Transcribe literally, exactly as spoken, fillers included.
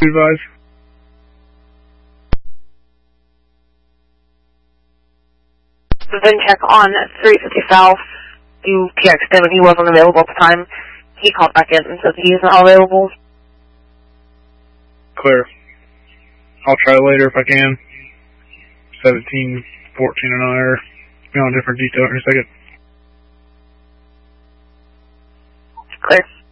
advise? Then check on three fifty South. You texted him and he wasn't available at the time. He called back in and said he's not available. Clear. I'll try later if I can. seventeen fourteen and I are be on a different detail in a second. Clear.